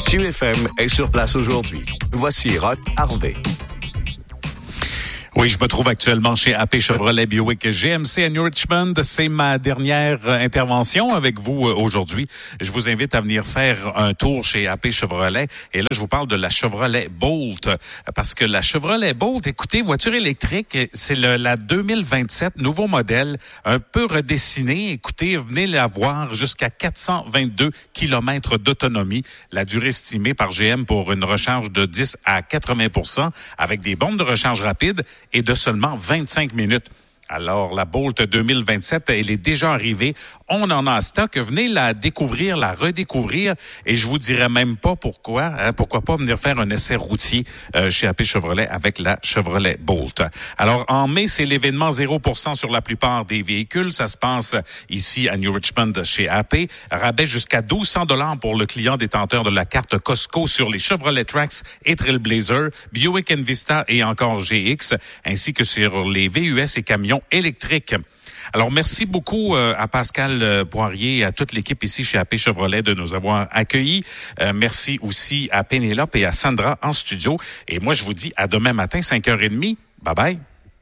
QFM est sur place aujourd'hui. Voici Roch Harvey. Oui, je me trouve actuellement chez AP Chevrolet Buick GMC à New Richmond. C'est ma dernière intervention avec vous aujourd'hui. Je vous invite à venir faire un tour chez AP Chevrolet. Et là, je vous parle de la Chevrolet Bolt. Parce que la Chevrolet Bolt, écoutez, voiture électrique, c'est la 2027, nouveau modèle, un peu redessiné. Écoutez, venez la voir jusqu'à 422 km d'autonomie. La durée estimée par GM pour une recharge de 10 à 80% avec des bornes de recharge rapide et de seulement 25 minutes. Alors, la Bolt 2027, elle est déjà arrivée. On en a en stock. Venez la découvrir, la redécouvrir. Et je vous dirais même pas pourquoi. Pourquoi pas venir faire un essai routier chez AP Chevrolet avec la Chevrolet Bolt. Alors, en mai, c'est l'événement 0% sur la plupart des véhicules. Ça se passe ici à New Richmond chez AP. Rabais jusqu'à 1200 $ pour le client détenteur de la carte Costco sur les Chevrolet Trax et Trailblazer, Buick Envista et encore GX, ainsi que sur les VUS et camions électriques. Alors, merci beaucoup à Pascal Poirier et à toute l'équipe ici chez AP Chevrolet de nous avoir accueillis. Merci aussi à Pénélope et à Sandra en studio. Et moi, je vous dis à demain matin, 5h30. Bye-bye.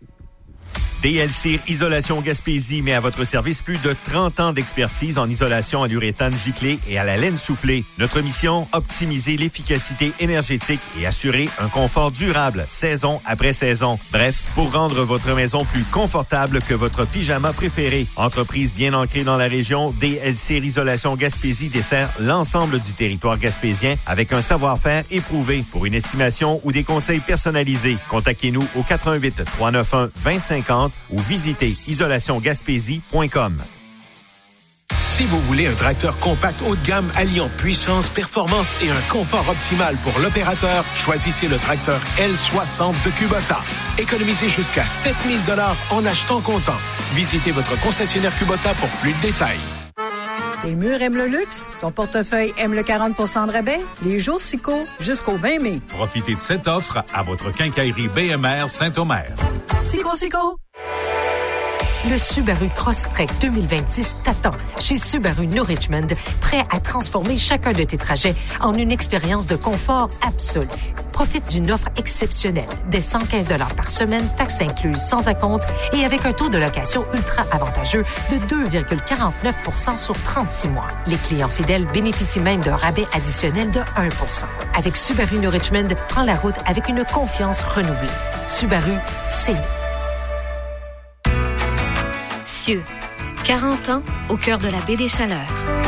DLC Isolation Gaspésie met à votre service plus de 30 ans d'expertise en isolation à l'uréthane giclée et à la laine soufflée. Notre mission, optimiser l'efficacité énergétique et assurer un confort durable, saison après saison. Bref, pour rendre votre maison plus confortable que votre pyjama préféré. Entreprise bien ancrée dans la région, DLC Isolation Gaspésie dessert l'ensemble du territoire gaspésien avec un savoir-faire éprouvé. Pour une estimation ou des conseils personnalisés, contactez-nous au 88 391 2050 ou visitez isolationgaspésie.com. Si vous voulez un tracteur compact haut de gamme alliant puissance, performance et un confort optimal pour l'opérateur, choisissez le tracteur L60 de Kubota. Économisez jusqu'à 7 000 $ en achetant comptant. Visitez votre concessionnaire Kubota pour plus de détails. Tes murs aiment le luxe? Ton portefeuille aime le 40% de rabais? Les jours SICO jusqu'au 20 mai. Profitez de cette offre à votre quincaillerie BMR Saint-Omer. SICO! Le Subaru Crosstrek 2026 t'attend chez Subaru New Richmond, prêt à transformer chacun de tes trajets en une expérience de confort absolue. Profite d'une offre exceptionnelle, dès 115 $ par semaine, taxes incluses sans acompte et avec un taux de location ultra avantageux de 2,49% sur 36 mois. Les clients fidèles bénéficient même d'un rabais additionnel de 1%. Avec Subaru New Richmond, prends la route avec une confiance renouvelée. Subaru, c'est nous. Cieux, 40 ans au cœur de la baie des Chaleurs.